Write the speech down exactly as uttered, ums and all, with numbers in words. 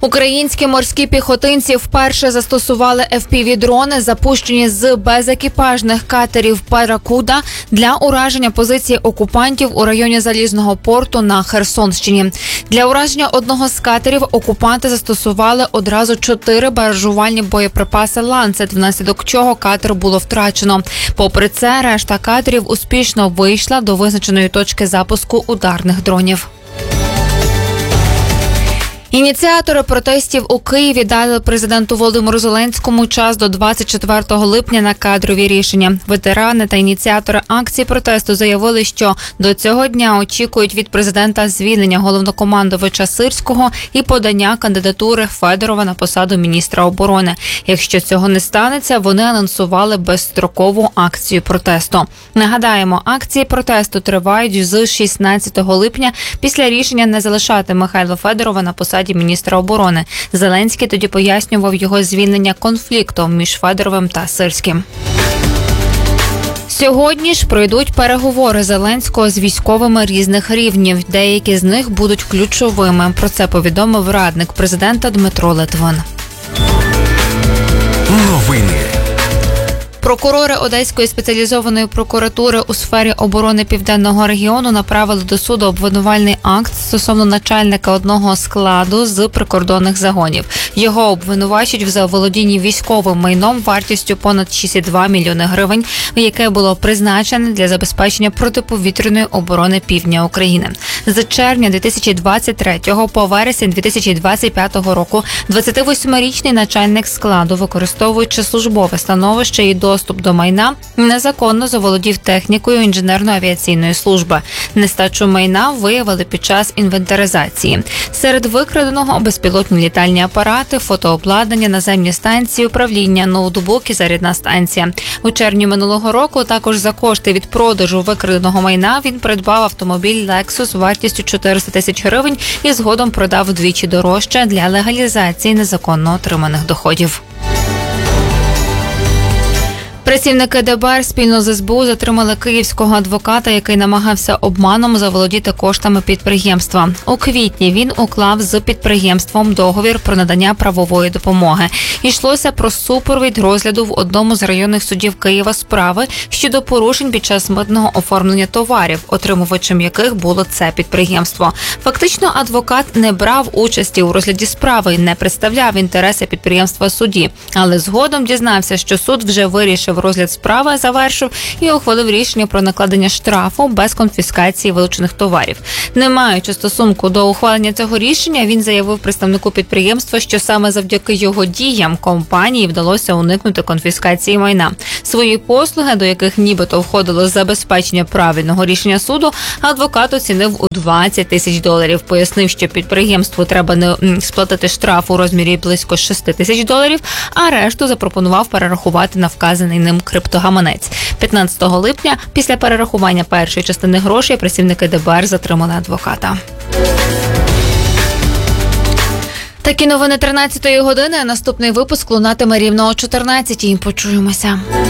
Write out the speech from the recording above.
Українські морські піхотинці вперше застосували еф пі ві-дрони, запущені з безекіпажних катерів «Барракуда» для ураження позицій окупантів у районі Залізного порту на Херсонщині. Для ураження одного з катерів окупанти застосували одразу чотири баражувальні боєприпаси «Ланцет», внаслідок чого катер було втрачено. Попри це, решта катерів успішно вийшла до визначеної точки запуску ударних дронів. Ініціатори протестів у Києві дали президенту Володимиру Зеленському час до двадцять четвертого липня на кадрові рішення. Ветерани та ініціатори акції протесту заявили, що до цього дня очікують від президента звільнення головнокомандувача Сирського і подання кандидатури Федорова на посаду міністра оборони. Якщо цього не станеться, вони анонсували безстрокову акцію протесту. Нагадаємо, акції протесту тривають з шістнадцятого липня після рішення не залишати Михайла Федорова на посаді міністра оборони. Зеленський тоді пояснював його звільнення конфліктом між Федоровим та Сирським. Сьогодні ж пройдуть переговори Зеленського з військовими різних рівнів. Деякі з них будуть ключовими. Про це повідомив радник президента Дмитро Литвин. Новини. Прокурори Одеської спеціалізованої прокуратури у сфері оборони Південного регіону направили до суду обвинувальний акт стосовно начальника одного складу з прикордонних загонів. Його обвинувачують в заволодінні військовим майном вартістю понад шість цілих два мільйони гривень, яке було призначене для забезпечення протиповітряної оборони півдня України. З червня дві тисячі двадцять третього по вересень дві тисячі двадцять п'ятого року двадцятивосьмирічний начальник складу, використовуючи службове становище і доступ до майна, незаконно заволодів технікою інженерно-авіаційної служби. Нестачу майна виявили під час інвентаризації. Серед викраденого безпілотні літальні апарати, фотообладнання, наземні станції управління, ноутбук і зарядна станція. У червні минулого року також за кошти від продажу викраденого майна він придбав автомобіль Lexus вартістю чотириста тисяч гривень і згодом продав вдвічі дорожче для легалізації незаконно отриманих доходів. Працівники де бе ер спільно з ес бе у затримали київського адвоката, який намагався обманом заволодіти коштами підприємства. У квітні він уклав з підприємством договір про надання правової допомоги. Йшлося про супровід розгляду в одному з районних судів Києва справи щодо порушень під час митного оформлення товарів, отримувачем яких було це підприємство. Фактично, адвокат не брав участі у розгляді справи і не представляв інтереси підприємства суді. Але згодом дізнався, що суд вже вирішив розгляд справи, завершив і ухвалив рішення про накладення штрафу без конфіскації вилучених товарів. Не маючи стосунку до ухвалення цього рішення, він заявив представнику підприємства, що саме завдяки його діям компанії вдалося уникнути конфіскації майна. Свої послуги, до яких нібито входило забезпечення правильного рішення суду, адвокат оцінив у двадцять тисяч доларів. Пояснив, що підприємству треба не сплатити штраф у розмірі близько шість тисяч доларів, а решту запропонував перерахувати на вказаний ним криптогаманець. п'ятнадцятого липня, після перерахування першої частини грошей, працівники де бе ер затримали адвоката. Такі новини тринадцятої години. Наступний випуск лунатиме рівно о чотирнадцятій. Почуємося.